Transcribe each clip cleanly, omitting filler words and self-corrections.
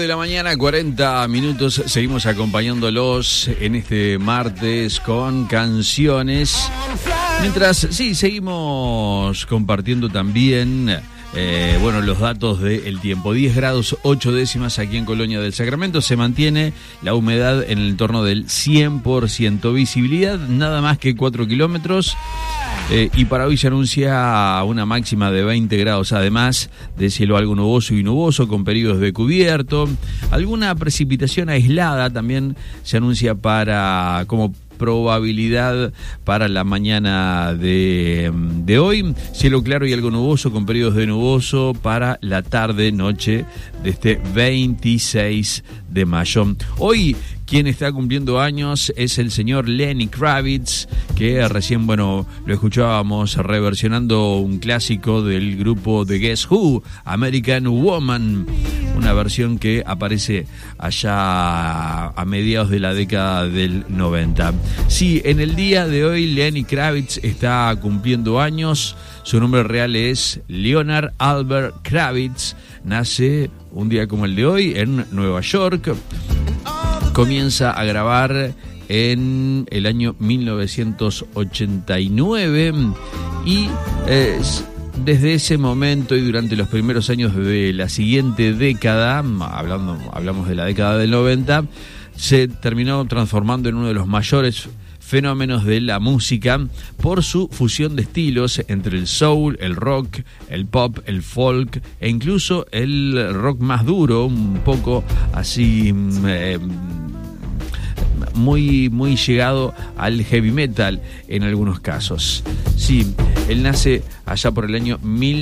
de la mañana, 40 minutos. Seguimos acompañándolos en este martes con canciones. Mientras, sí, seguimos compartiendo también, los datos del tiempo. 10 grados 8 décimas aquí en Colonia del Sacramento. Se mantiene la humedad en el entorno del 100%. Visibilidad nada más que 4 kilómetros. Y para hoy se anuncia una máxima de 20 grados, además de cielo algo nuboso y nuboso, con periodos de cubierto. Alguna precipitación aislada también se anuncia como probabilidad para la mañana de hoy. Cielo claro y algo nuboso, con periodos de nuboso para la tarde-noche de este 26 de mayo. Hoy, quien está cumpliendo años es el señor Lenny Kravitz, que recién, lo escuchábamos reversionando un clásico del grupo The Guess Who, American Woman, una versión que aparece allá a mediados de la década del 90. Sí, en el día de hoy Lenny Kravitz está cumpliendo años. Su nombre real es Leonard Albert Kravitz. Nace un día como el de hoy en Nueva York. Comienza a grabar en el año 1989 y desde ese momento y durante los primeros años de la siguiente década, hablamos de la década del 90, se terminó transformando en uno de los mayores fenómenos de la música por su fusión de estilos entre el soul, el rock, el pop, el folk e incluso el rock más duro, un poco así muy llegado al heavy metal en algunos casos. Sí, él nace allá por el año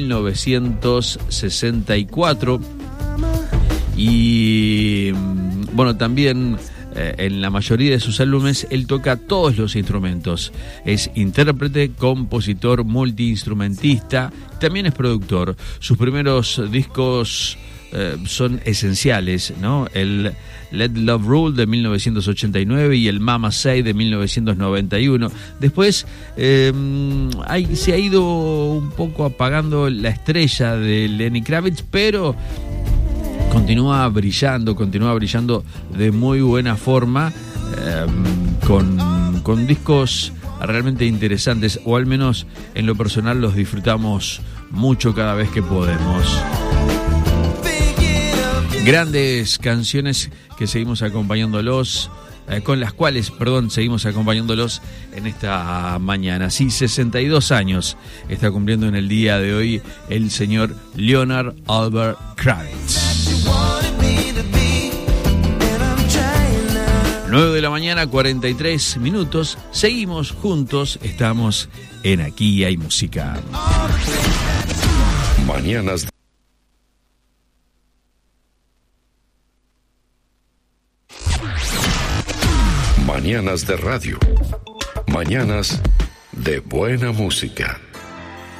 1964 y también en la mayoría de sus álbumes él toca todos los instrumentos. Es intérprete, compositor, multiinstrumentista, también es productor. Sus primeros discos son esenciales, ¿no? El Let Love Rule de 1989 y el Mama Say de 1991. Después se ha ido un poco apagando la estrella de Lenny Kravitz, pero continúa brillando de muy buena forma, con discos realmente interesantes, o al menos en lo personal los disfrutamos mucho cada vez que podemos. Grandes canciones que seguimos acompañándolos, con las cuales, seguimos acompañándolos en esta mañana. Sí, 62 años está cumpliendo en el día de hoy el señor Leonard Albert Kravitz. 9 de la mañana, 43 minutos. Seguimos juntos, estamos en Aquí Hay Música. Mañanas de radio. Mañanas de buena música.